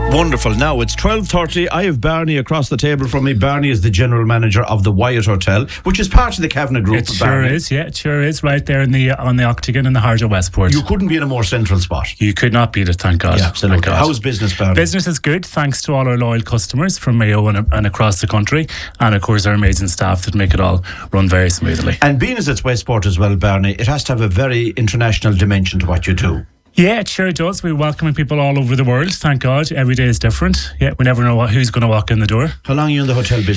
Wonderful. Now it's 12:30. I have Barney across the table from me. Barney is the general manager of the Wyatt Hotel, which is part of the Kavanagh Group. It sure is, yeah, it sure is. Right there on the Octagon in the heart of Westport. You couldn't be in a more central spot. You could not beat it, thank God. Yeah, absolutely. Thank God. How's business, Barney? Business is good, thanks to all our loyal customers from Mayo and across the country, and of course our amazing staff that make it all run very smoothly. And being as it's Westport as well, Barney, it has to have a very international dimension to what you do. Yeah, it sure does. We're welcoming people all over the world, thank God. Every day is different. Yeah, we never know who's going to walk in the door. How long are you in the hotel business?